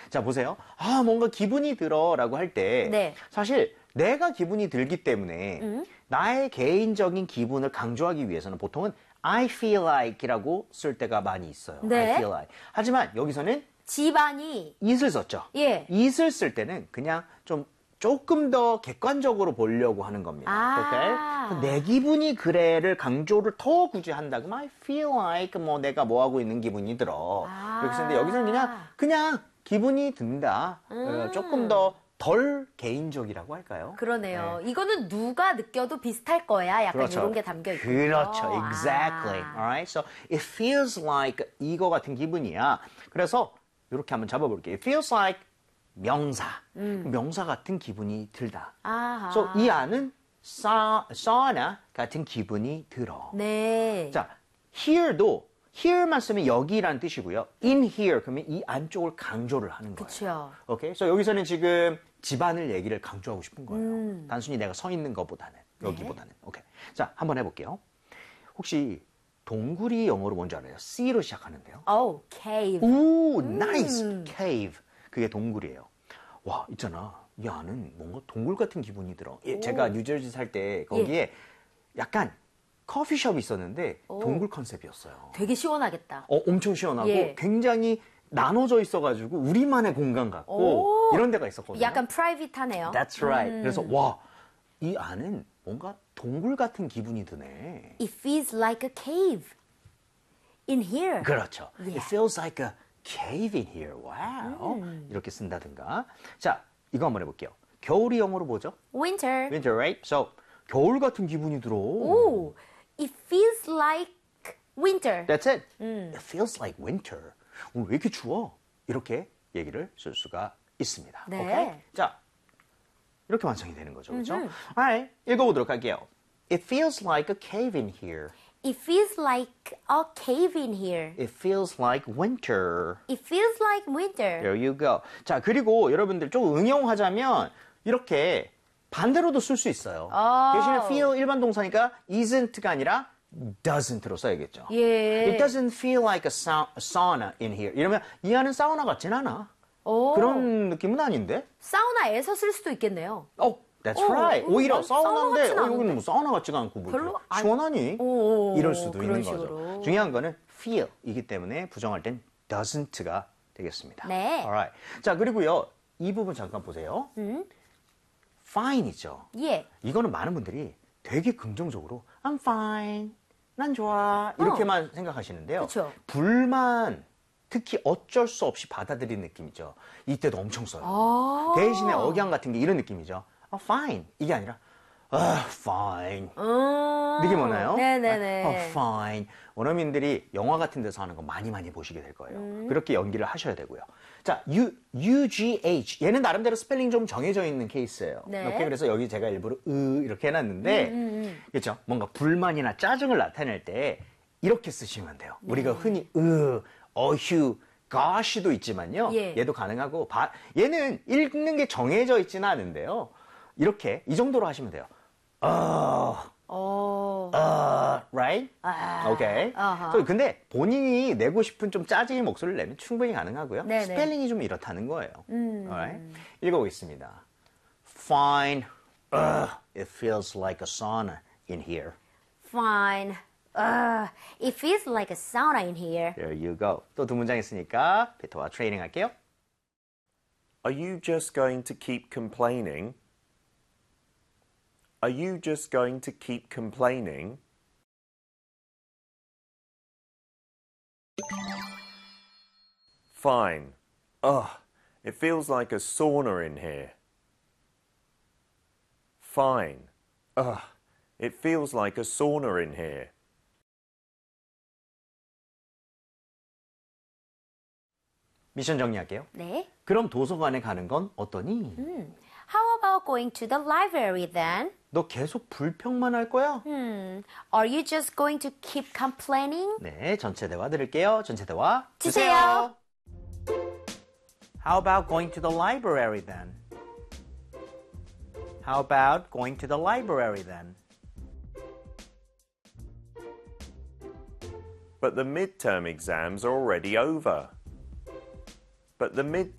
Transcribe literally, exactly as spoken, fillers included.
자, 보세요. 아, 뭔가 기분이 들어 라고 할 때 네. 사실 내가 기분이 들기 때문에 음? 나의 개인적인 기분을 강조하기 위해서는 보통은 I feel like이라고 쓸 때가 많이 있어요. 네. I feel like. 하지만 여기서는 집안이 it을 썼죠. 예. it을 쓸 때는 그냥 좀 조금 더 객관적으로 보려고 하는 겁니다. 아. 오케이? 내 기분이 그래를 강조를 더 굳이 한다. 그럼 I feel like 뭐 내가 뭐 하고 있는 기분이 들어. 아. 이렇게 쓰는데 여기서는 그냥 그냥 기분이 든다. 음. 어, 조금 더 덜 개인적이라고 할까요? 그러네요. 이거는 누가 느껴도 비슷할 거야. 약간 그렇죠. 이런 게 담겨 있고. 그렇죠. Exactly. 아. Alright. So it feels like 이거 같은 기분이야. 그래서 이렇게 한번 잡아볼게요. It feels like 명사. 음. 명사 같은 기분이 들다. 아하. So 이 안은 사, 사나 같은 기분이 들어. 네. 자, here도 here만 쓰면 여기라는 뜻이고요. in here 그러면 이 안쪽을 강조를 하는 거예요. 그쵸. 오케이. 그래서 여기서는 지금 집안을 얘기를 강조하고 싶은 거예요. 음. 단순히 내가 서 있는 것보다는 네. 여기보다는. 오케이. 자, 한번 해볼게요. 혹시 동굴이 영어로 뭔지 알아요? C로 시작하는데요. Oh, cave. 오, nice. cave. 그게 동굴이에요. 와, 있잖아. 이 안은 뭔가 동굴 같은 기분이 들어. 예, 제가 뉴저지 살 때 거기에 약간 커피숍이 있었는데 오. 동굴 컨셉이었어요. 되게 시원하겠다. 어, 엄청 시원하고 예. 굉장히 나눠져 있어가지고 우리만의 공간 같고 오. 이런 데가 있었거든요. 약간 프라이빗하네요. That's right. 음. 그래서 와, 이 안은 뭔가 동굴 같은 기분이 드네. It feels like a cave in here. 그렇죠. Yeah. It feels like a cave in here. Wow. 이렇게 쓴다든가. 자, 이거 한번 해볼게요. 겨울이 영어로 뭐죠? Winter. Winter, right? So, 겨울 같은 기분이 들어. Oh, it feels like winter. That's it. It feels like winter. 오늘 왜 이렇게 추워? 이렇게 얘기를 쓸 수가 있습니다. 네. 오케이? 자, 이렇게 완성이 되는 거죠. 그렇죠? Alright, 읽어보도록 할게요. It feels like a cave in here. It feels like a cave in here. It feels like winter. It feels like winter. There you go. 자, 그리고 여러분들 좀 응용하자면 이렇게 반대로도 쓸 수 있어요. 아. 대신에 feel 일반 동사니까 isn't가 아니라 doesn't로 써야겠죠. 예. It doesn't feel like a sa- sauna in here. 이러면 이 안은 사우나 같진 않아. 오. 그런 느낌은 아닌데? 사우나에서 쓸 수도 있겠네요. 어, that's 어, right. 어, 오히려 난 사우나 사우나인데 같진 어, 않은데. 여기는 뭐 사우나 같지가 않고 뭐 별로 이렇게 안- 시원하니? 오, 이럴 수도 그런 있는 식으로. 거죠. 중요한 거는 feel이기 때문에 부정할 땐 doesn't가 되겠습니다. 네. Alright. 자, 그리고요. 이 부분 잠깐 보세요. 음? fine이죠. 예. 이거는 많은 분들이 되게 긍정적으로 I'm fine, 난 좋아 이렇게만 생각하시는데요. 그쵸. 불만, 특히 어쩔 수 없이 받아들이는 느낌이죠. 이때도 엄청 써요. 아. 대신에 억양 같은 게 이런 느낌이죠. 아, fine 이게 아니라 아, fine. 음. 느낌 오나요? 네네네. 아, fine. 원어민들이 영화 같은 데서 하는 거 많이 많이 보시게 될 거예요. 음. 그렇게 연기를 하셔야 되고요. 자, U, UGH. 얘는 나름대로 스펠링 좀 정해져 있는 케이스예요. 네. 이렇게 그래서 여기 제가 일부러 으 이렇게 해놨는데, 음, 음, 음. 그렇죠? 뭔가 불만이나 짜증을 나타낼 때 이렇게 쓰시면 돼요. 우리가 흔히 으, 어휴, gosh도 있지만요. 예. 얘도 가능하고, 바, 얘는 읽는 게 정해져 있지는 않은데요. 이렇게 이 정도로 하시면 돼요. 어, 어. 어, right? 아. 오케이. 아하. 그래서 근데 본인이 내고 싶은 좀 짜증의 목소리를 내면 충분히 가능하고요. 네네. 스펠링이 좀 이렇다는 거예요. 음. Alright? 읽어보겠습니다. Fine. Ugh, it feels like a sauna in here. Fine. Uh, it feels like a sauna in here. There you go. 또 두 문장 있으니까 피터와 트레이닝 할게요. Are you just going to keep complaining? Are you just going to keep complaining? Fine. Ugh, it feels like a sauna in here. Fine. Ugh, it feels like a sauna in here. 미션 정리할게요. 네. 그럼 도서관에 가는 건 어떠니? 음. How about going to the library then? 너 계속 불평만 할 거야? Hmm. Are you just going to keep complaining? 네, 전체 대화 들을게요. 전체 대화 주세요. How about going to the library then? How about going to the library then? But the midterm exams are already over. But the mid